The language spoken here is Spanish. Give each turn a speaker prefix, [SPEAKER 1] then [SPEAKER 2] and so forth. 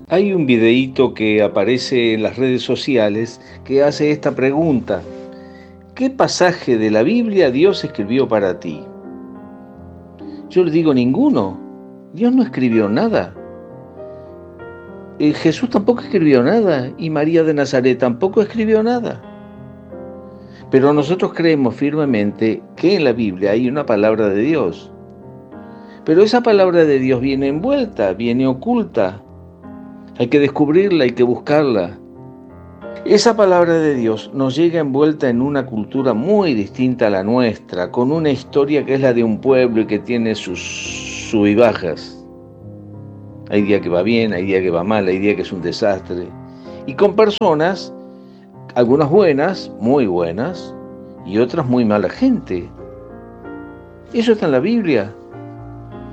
[SPEAKER 1] Hay un videíto que aparece en las redes sociales que hace esta pregunta: ¿qué pasaje de la Biblia Dios escribió para ti? Yo le digo ninguno. Dios no escribió nada. Jesús tampoco escribió nada y María de Nazaret tampoco escribió nada. Pero nosotros creemos firmemente que en la Biblia hay una palabra de Dios. Pero esa palabra de Dios viene envuelta, viene oculta. Hay que descubrirla, hay que buscarla. Esa palabra de Dios nos llega envuelta en una cultura muy distinta a la nuestra, con una historia que es la de un pueblo y que tiene sus sub y bajas. Hay día que va bien, hay día que va mal, hay día que es un desastre. Y con personas, algunas buenas, muy buenas, y otras muy mala gente. Eso está en la Biblia.